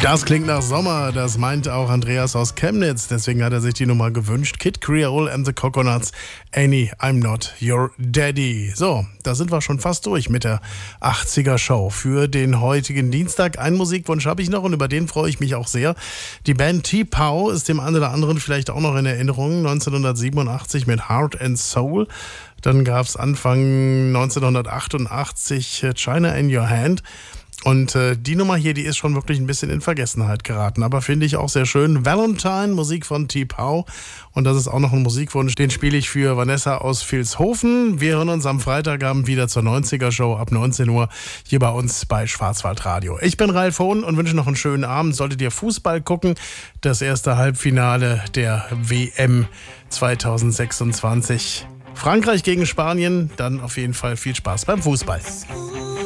Das klingt nach Sommer, das meint auch Andreas aus Chemnitz. Deswegen hat er sich die Nummer gewünscht. Kid Creole and the Coconuts, Annie, I'm Not Your Daddy. So, da sind wir schon fast durch mit der 80er Show für den heutigen Dienstag. Einen Musikwunsch habe ich noch und über den freue ich mich auch sehr. Die Band T-Pow ist dem einen oder anderen vielleicht auch noch in Erinnerung. 1987 mit Heart and Soul. Dann gab es Anfang 1988 China in Your Hand. Und die Nummer hier, die ist schon wirklich ein bisschen in Vergessenheit geraten. Aber finde ich auch sehr schön. Valentine, Musik von T-Pow. Und das ist auch noch ein Musikwunsch. Den spiele ich für Vanessa aus Vilshofen. Wir hören uns am Freitagabend wieder zur 90er-Show ab 19 Uhr hier bei uns bei Schwarzwaldradio. Ich bin Ralf Hohn und wünsche noch einen schönen Abend. Solltet ihr Fußball gucken, das erste Halbfinale der WM 2026. Frankreich gegen Spanien, dann auf jeden Fall viel Spaß beim Fußball.